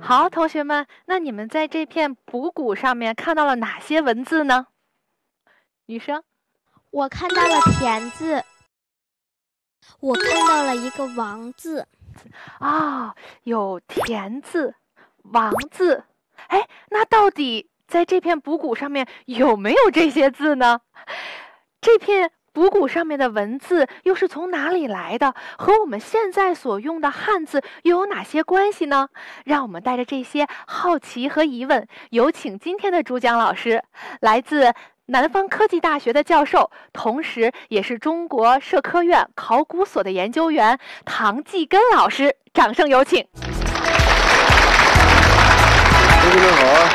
好，同学们，那你们在这片补骨上面看到了哪些文字呢？女生， 我看到了田字，我看到了一个王字。 有田字、王字。哎，那到底在这片补骨上面有没有这些字呢？这片补骨上面的文字又是从哪里来的？和我们现在所用的汉字又有哪些关系呢？让我们带着这些好奇和疑问，有请今天的主讲老师，来自南方科技大学的教授，同时也是中国社科院考古所的研究员唐继根老师，掌声有请。 同学们好啊！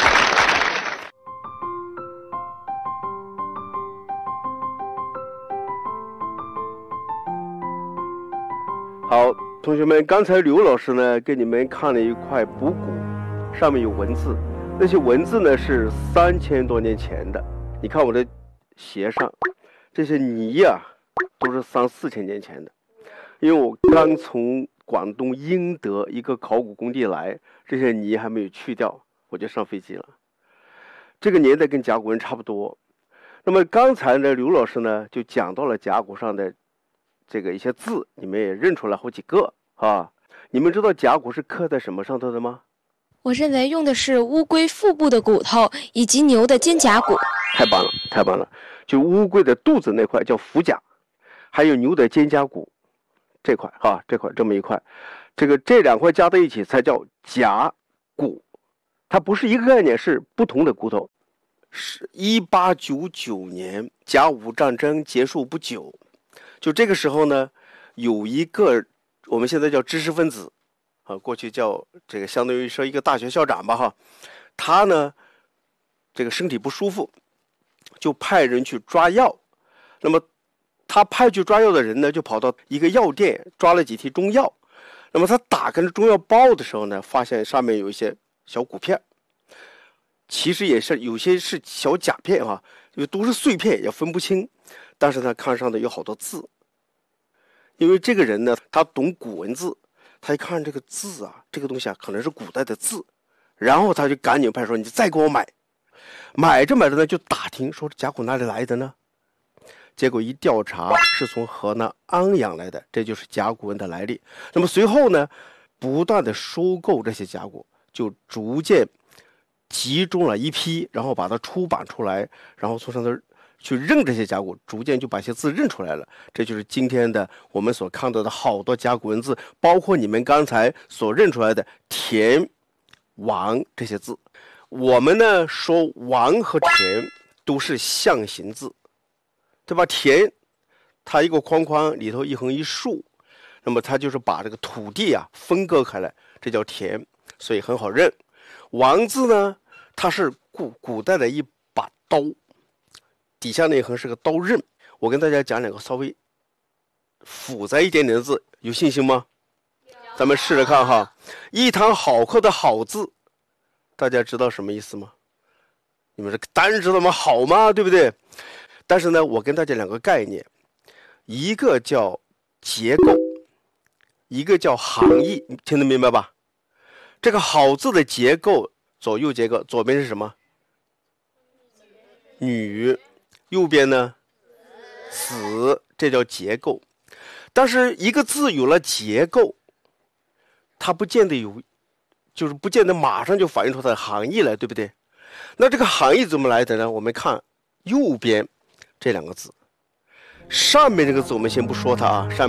好，同学们，刚才刘老师呢给你们看了一块补骨，上面有文字，那些文字呢是3000多年前的。你看我的鞋上这些泥呀，都是3、4千年前的。因为我刚从广东英德一个考古工地来，这些泥还没有去掉，我就上飞机了。这个年代跟甲骨文差不多。那么刚才呢，刘老师呢就讲到了甲骨上的这个一些字，你们也认出来好几个啊。你们知道甲骨是刻在什么上头的吗？ 我认为用的是乌龟腹部的骨头以及牛的肩胛骨。 太棒了，太棒了！就乌龟的肚子那块叫腹甲，还有牛的肩胛骨这块啊，这么一块，这两块加在一起才叫甲骨，它不是一个概念，是不同的骨头。是1899年甲午战争结束不久，就这个时候呢，有一个我们现在叫知识分子啊，过去叫这个相当于说一个大学校长吧哈，他呢这个身体不舒服，就派人去抓药。那么他派去抓药的人呢，就跑到一个药店抓了几提中药。那么他打开中药包的时候呢，发现上面有一些小骨片，其实也是有些是小甲片哈，因为都是碎片也分不清。但是呢，看上的有好多字，因为这个人呢，他懂古文字，他一看这个字啊，这个东西啊，可能是古代的字，然后他就赶紧派说：“你再给我买。”买着呢，就打听说甲骨哪里来的呢？结果一调查，是从河南安阳来的，这就是甲骨文的来历。那么随后呢，不断的收购这些甲骨，就逐渐集中了一批，然后把它出版出来，然后从上头去认这些甲骨，逐渐就把一些字认出来了。这就是今天的我们所看到的好多甲骨文字，包括你们刚才所认出来的田、王这些字。我们呢说王和田都是象形字，对吧？田它一个框框里头一横一竖，那么它就是把这个土地啊分割开来，这叫田，所以很好认。王字呢，它是古代的一把刀，底下那一横是个刀刃。我跟大家讲两个稍微复杂一点点的字，有信心吗？咱们试着看哈。一堂好课的好字，大家知道什么意思吗？你们当然知道吗？好吗？对不对？但是呢，我跟大家两个概念，一个叫结构，一个叫行义，你听得明白吧？这个好字的结构，左右结构，左边是什么？女，右边呢？子，这叫结构。但是一个字有了结构，它不见得就是不见得马上就反映出它的含义来，对不对？那这个含义怎么来的呢？我们看右边这两个字，上面这个字我们先不说它啊，上面